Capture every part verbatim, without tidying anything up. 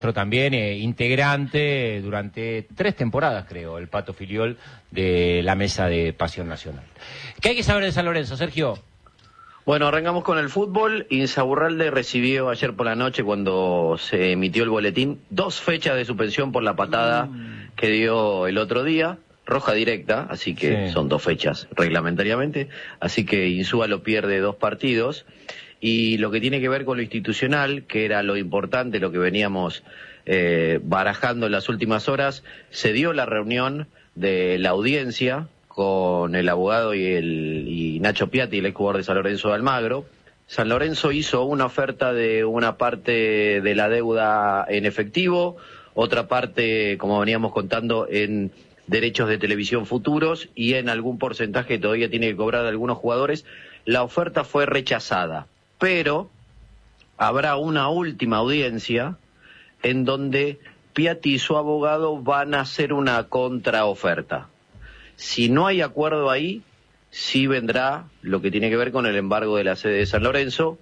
también eh, integrante durante tres temporadas, creo, el Pato Filiol de la mesa de Pasión Nacional. ¿Qué hay que saber de San Lorenzo, Sergio? Bueno, arrancamos con el fútbol. Insaurralde recibió ayer por la noche, cuando se emitió el boletín, dos fechas de suspensión por la patada mm. que dio el otro día, roja directa, así que sí. Son dos fechas reglamentariamente, así que Insúa lo pierde dos partidos. Y lo que tiene que ver con lo institucional, que era lo importante, lo que veníamos eh, barajando en las últimas horas, se dio la reunión de la audiencia con el abogado y, el, y Nacho Piatti, el ex jugador de San Lorenzo de Almagro. San Lorenzo hizo una oferta de una parte de la deuda en efectivo, otra parte, como veníamos contando, en derechos de televisión futuros y en algún porcentaje que todavía tiene que cobrar de algunos jugadores. La oferta fue rechazada, pero habrá una última audiencia en donde Piatti y su abogado van a hacer una contraoferta. Si no hay acuerdo ahí, sí vendrá lo que tiene que ver con el embargo de la sede de San Lorenzo,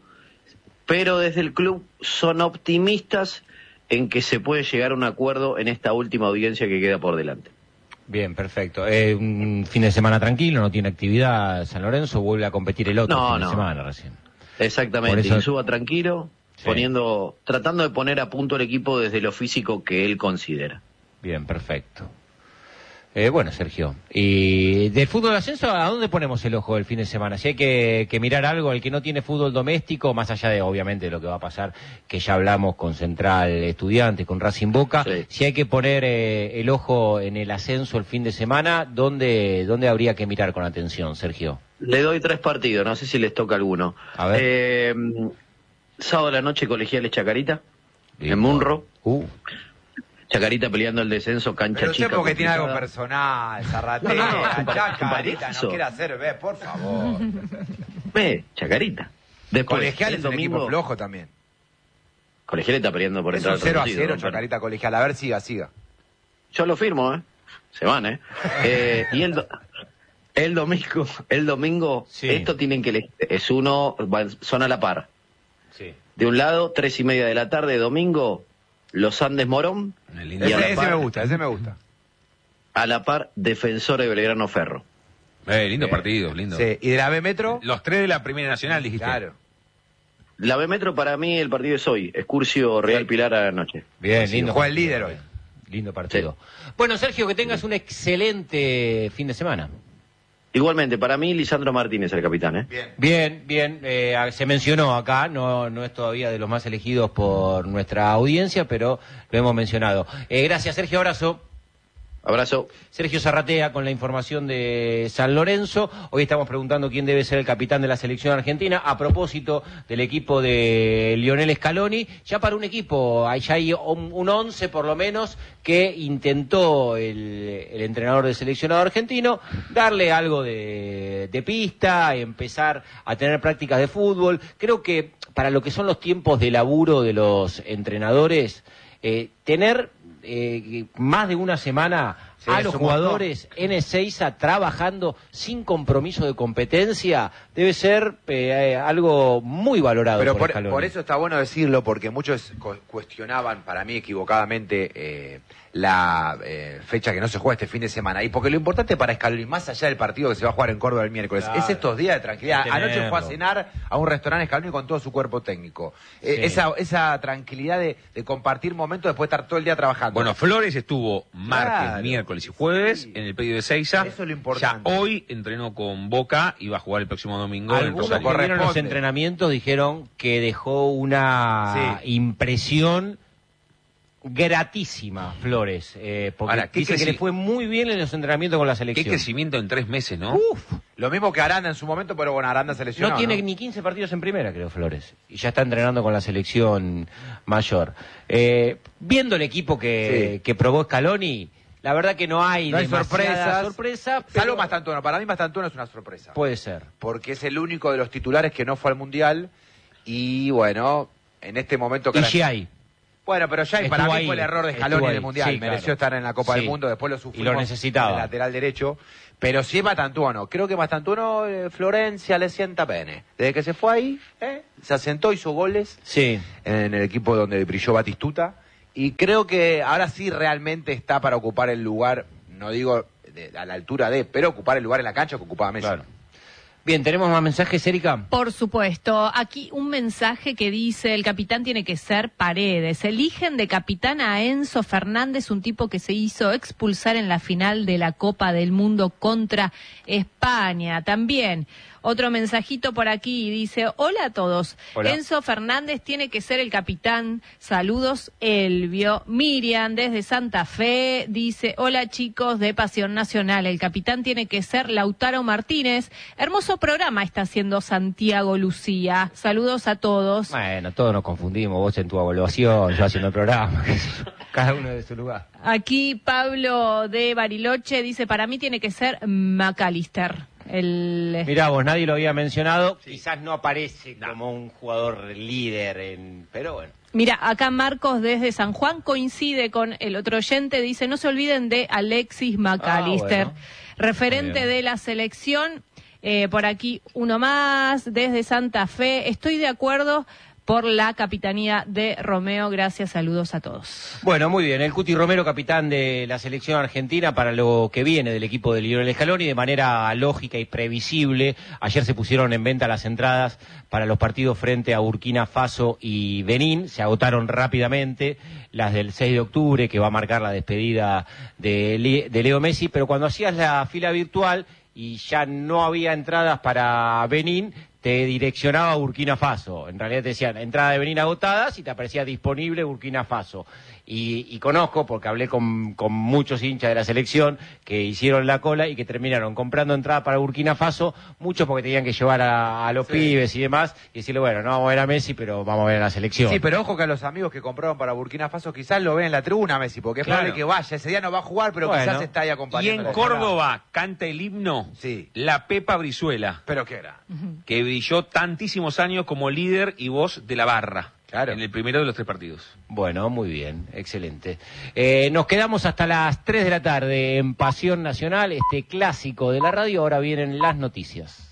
pero desde el club son optimistas en que se puede llegar a un acuerdo en esta última audiencia que queda por delante. Bien, perfecto. Eh, un fin de semana tranquilo, no tiene actividad San Lorenzo, vuelve a competir el otro no, fin no. de semana recién. Exactamente, eso... Insúa tranquilo, sí. poniendo, tratando de poner a punto el equipo desde lo físico que él considera. Bien, perfecto. Eh, bueno, Sergio, y del fútbol de ascenso, ¿a dónde ponemos el ojo el fin de semana? Si hay que, que mirar algo, el que no tiene fútbol doméstico, más allá de, obviamente, de lo que va a pasar, que ya hablamos con Central Estudiantes, con Racing Boca, sí. Si hay que poner eh, el ojo en el ascenso el fin de semana, ¿dónde, dónde habría que mirar con atención, Sergio? Le doy tres partidos, no sé si les toca alguno. A ver. Eh, sábado a la noche, Colegiales Chacarita, Bien. en Munro. Uh. Chacarita peleando el descenso, cancha Pero chica. Pero porque tiene algo personal, Zarratea, no, no, no, Chacarita, no quiere hacer, ve, por favor. Ve, Chacarita. Después, Colegiales es un equipo flojo también. Colegiales está peleando por es entrar un cero a cero, Chacarita Colegial. A ver, siga, siga. Yo lo firmo, ¿eh? Se van, ¿eh? eh y el, do el domingo, el domingo, sí. Esto tienen que... Es uno, son a la par. Sí. De un lado, tres y media de la tarde, domingo... Los Andes Morón. Y ese, ese par, me gusta, ese me gusta. A la par, Defensor de Belgrano Ferro. Eh, lindo eh, partido, lindo. Sí. ¿Y de la B Metro? Los tres de la Primera Nacional, dijiste. Claro. La B Metro para mí el partido es hoy. Excursio Real sí. Pilar a la noche. Bien, sí, lindo. Juega el líder hoy. Lindo partido. Sí. Bueno, Sergio, que tengas un excelente fin de semana. Igualmente, para mí, Lisandro Martínez, el capitán, ¿eh? Bien, bien, bien. Eh, se mencionó acá, no, no es todavía de los más elegidos por nuestra audiencia, pero lo hemos mencionado. Eh, gracias, Sergio, abrazo. Abrazo. Sergio Zarratea con la información de San Lorenzo. Hoy estamos preguntando quién debe ser el capitán de la selección argentina a propósito del equipo de Lionel Scaloni. Ya para un equipo, ya hay un, un once por lo menos que intentó el, el entrenador del seleccionado argentino darle algo de, de pista, empezar a tener prácticas de fútbol. Creo que para lo que son los tiempos de laburo de los entrenadores, eh, tener... Eh, más de una semana sí, a los jugadores en Ezeiza trabajando sin compromiso de competencia debe ser eh, algo muy valorado. Pero por, por, por eso está bueno decirlo, porque muchos cuestionaban, para mí equivocadamente, eh, la eh, fecha que no se juega este fin de semana. Y porque lo importante para Scaloni, más allá del partido que se va a jugar en Córdoba el miércoles, claro, es estos días de tranquilidad. Anoche fue a cenar a un restaurante Scaloni con todo su cuerpo técnico. Sí. Eh, esa, esa tranquilidad de, de compartir momentos después de estar todo el día trabajando. Bueno, Flores estuvo martes, claro, miércoles y jueves sí. en el predio de Ezeiza. Eso es lo importante. Ya hoy entrenó con Boca y va a jugar el próximo domingo. Algunos que vieron los entrenamientos dijeron que dejó una sí. impresión gratísima, Flores, eh, porque Ahora, dice que le fue muy bien en los entrenamientos con la selección. Qué crecimiento en tres meses, ¿no? Uf. Lo mismo que Aranda en su momento, pero bueno, Aranda se lesionó. No tiene ¿no? ni quince partidos en primera, creo, Flores. Y ya está entrenando con la selección mayor. Eh, viendo el equipo que, sí. que probó Scaloni, la verdad que no hay, no hay sorpresas. sorpresa. Pero... Salvo Mastantuono. Para mí Mastantuono es una sorpresa. Puede ser. Porque es el único de los titulares que no fue al Mundial. Y bueno, en este momento... Y Giai. Bueno, pero ya para mí ahí, fue el error de Scaloni en el Mundial. Sí, mereció claro. estar en la Copa sí. del Mundo, después lo sufrimos y lo necesitaba. en el lateral derecho. Pero sí Mastantuono. Creo que Mastantuono, eh, Florencia le sienta pene. Desde que se fue ahí, eh, se asentó, hizo goles sí. en el equipo donde brilló Batistuta. Y creo que ahora sí realmente está para ocupar el lugar, no digo de, a la altura de, pero ocupar el lugar en la cancha que ocupaba Messi. Claro. Bien, ¿tenemos más mensajes, Erika? Por supuesto. Aquí un mensaje que dice, el capitán tiene que ser Paredes. Eligen de capitán a Enzo Fernández, un tipo que se hizo expulsar en la final de la Copa del Mundo contra España. También, otro mensajito por aquí, dice, hola a todos. Hola. Enzo Fernández tiene que ser el capitán. Saludos, Elvio. Miriam, desde Santa Fe, dice, hola chicos de Pasión Nacional. El capitán tiene que ser Lautaro Martínez. Hermoso programa está haciendo Santiago Lucía. Saludos a todos. Bueno, todos nos confundimos, vos en tu evaluación, yo haciendo el programa, cada uno de su lugar. Aquí Pablo de Bariloche dice, para mí tiene que ser McAllister. El... Mirá vos, nadie lo había mencionado, sí. Quizás no aparece no. como un jugador líder, en... pero bueno. Mira, acá Marcos desde San Juan coincide con el otro oyente, dice, no se olviden de Alexis McAllister, ah, bueno. referente de la selección. Eh, por aquí uno más, desde Santa Fe, estoy de acuerdo por la capitanía de Romeo, gracias, saludos a todos. Bueno, muy bien, el Cuti Romero, capitán de la selección argentina para lo que viene del equipo de Lionel Scaloni, de manera lógica y previsible. Ayer se pusieron en venta las entradas para los partidos frente a Burkina Faso y Benín, se agotaron rápidamente, las del seis de octubre, que va a marcar la despedida de, de Leo Messi, pero cuando hacías la fila virtual y ya no había entradas para Benín, te direccionaba a Burkina Faso. En realidad te decían, entrada de Benín agotadas y te aparecía disponible Burkina Faso. Y, y conozco, porque hablé con, con muchos hinchas de la selección que hicieron la cola y que terminaron comprando entrada para Burkina Faso, muchos porque tenían que llevar a, a los sí. pibes y demás, y decirle, bueno, no vamos a ver a Messi, pero vamos a ver a la selección. Sí, pero ojo que a los amigos que compraron para Burkina Faso quizás lo ven en la tribuna Messi, porque es claro. probable que vaya, ese día no va a jugar, pero bueno, quizás está ahí acompañando. Y en Córdoba canta el himno sí. La Pepa Brizuela. ¿Pero qué era? Uh-huh. Que brilló tantísimos años como líder y voz de la barra. Claro. En el primero de los tres partidos. Bueno, muy bien, excelente. Eh, nos quedamos hasta las tres de la tarde en Pasión Nacional, este clásico de la radio. Ahora vienen las noticias.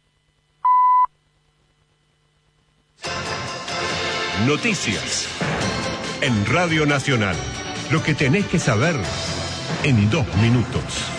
Noticias en Radio Nacional. Lo que tenés que saber en dos minutos.